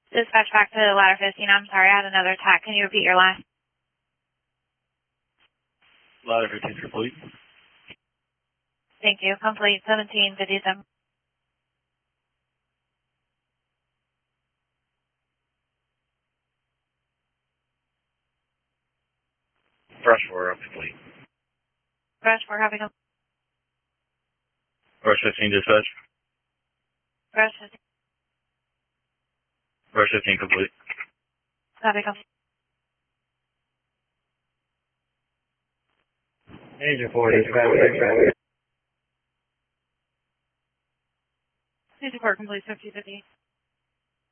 Dispatch back to ladder 15. I'm sorry, I had another attack. Can you repeat your last? Ladder 15 complete. Thank you. Complete 1757. Brush 4 up complete. Brush, we're having a Brush 15 dispatch. brush. Brush 15 complete. Copy, complete. Agent 4 dispatch. Agent 4 complete 5050.